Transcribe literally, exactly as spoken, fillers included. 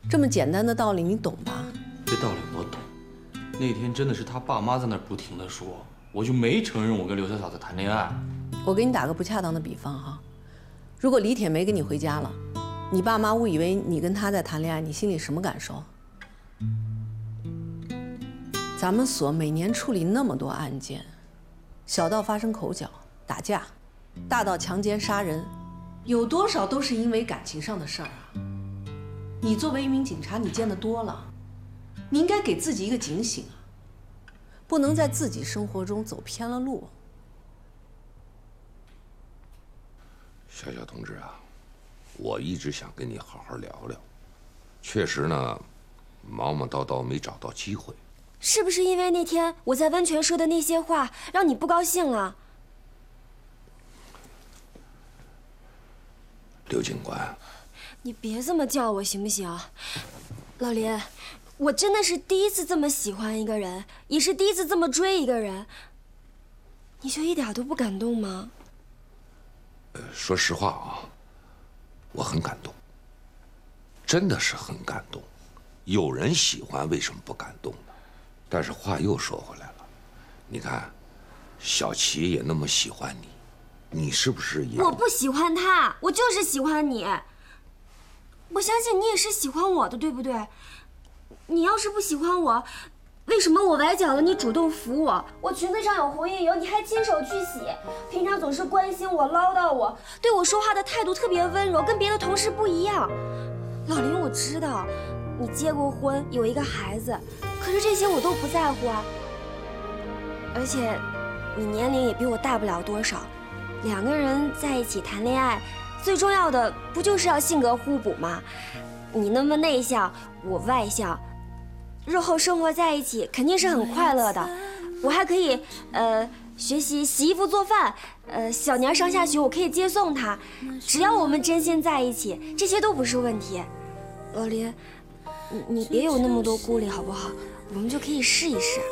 这么简单的道理你懂吧？ 这道理我懂。那天真的是他爸妈在那儿不停的说，我就没承认我跟刘小小在谈恋爱。 我给你打个不恰当的比方哈，如果李铁没跟你回家了，你爸妈误以为你跟他在谈恋爱，你心里什么感受？咱们所每年处理那么多案件，小到发生口角、打架，大到强奸、杀人，有多少都是因为感情上的事儿啊？你作为一名警察，你见得多了，你应该给自己一个警醒啊，不能在自己生活中走偏了路。 小小同志啊，我一直想跟你好好聊聊，确实呢，忙忙叨叨没找到机会。 是不是因为那天我在温泉说的那些话让你不高兴了？ 刘警官， 你别这么叫我行不行？老林，我真的是第一次这么喜欢一个人，也是第一次这么追一个人，你就一点都不感动吗？ 呃，说实话啊，我很感动，真的是很感动。有人喜欢，为什么不感动呢？但是话又说回来了，你看，小琪也那么喜欢你，你是不是也…… 我不喜欢他，我就是喜欢你。我相信你也是喜欢我的，对不对？你要是不喜欢我，为什么我崴脚了你主动扶我？我裙子上有红印油，你还亲手去洗。平常总是关心我、唠叨我，对我说话的态度特别温柔，跟别的同事不一样。老林，我知道你结过婚，有一个孩子，可是这些我都不在乎啊。而且你年龄也比我大不了多少，两个人在一起谈恋爱，最重要的不就是要性格互补吗？你那么内向，我外向，日后生活在一起肯定是很快乐的。我还可以呃学习洗衣服做饭，呃小年上下学我可以接送他，只要我们真心在一起，这些都不是问题。老林，你你别有那么多顾虑好不好？我们就可以试一试。